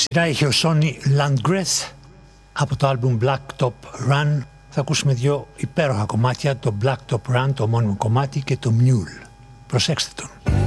σειρά είχε ο Sonny Landgreth από το άλμπουμ Black Top Run. Θα ακούσουμε δύο υπέροχα κομμάτια, το Black Top Run, το ομώνυμο κομμάτι, και το Mule. Προσέξτε τον.